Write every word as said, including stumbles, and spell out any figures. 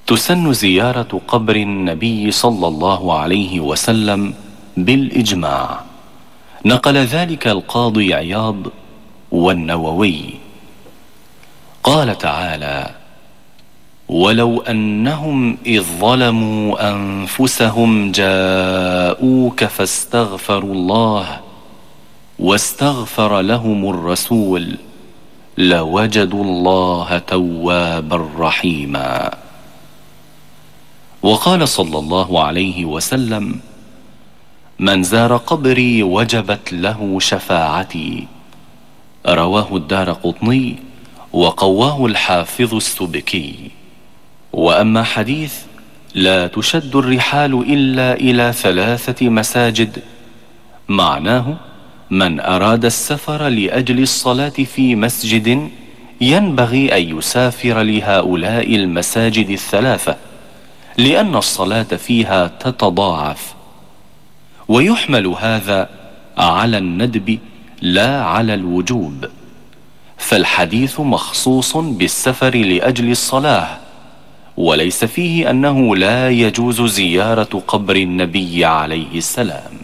تسن زيارة قبر النبي صلى الله عليه وسلم بالإجماع، نقل ذلك القاضي عياض والنووي. قال تعالى: ولو أنهم إذ ظلموا أنفسهم جاءوك فاستغفروا الله واستغفر لهم الرسول لوجدوا الله توابا رحيما. وقال صلى الله عليه وسلم: من زار قبري وجبت له شفاعتي. رواه الدارقطني وقواه الحافظ السبكي. وأما حديث لا تشد الرحال إلا إلى ثلاثة مساجد، معناه من أراد السفر لأجل الصلاة في مسجد ينبغي أن يسافر لهؤلاء المساجد الثلاثة، لأن الصلاة فيها تتضاعف. ويحمل هذا على الندب لا على الوجوب، فالحديث مخصوص بالسفر لأجل الصلاة، وليس فيه أنه لا يجوز زيارة قبر النبي عليه السلام.